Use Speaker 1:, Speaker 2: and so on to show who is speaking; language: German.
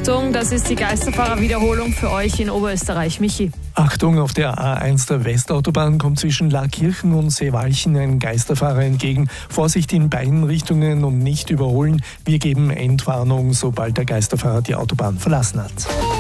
Speaker 1: Achtung, das ist die Geisterfahrer-Wiederholung für euch in Oberösterreich. Michi.
Speaker 2: Achtung, auf der A1 der Westautobahn kommt zwischen Laakirchen und Seewalchen ein Geisterfahrer entgegen. Vorsicht in beiden Richtungen und nicht überholen. Wir geben Endwarnung, sobald der Geisterfahrer die Autobahn verlassen hat.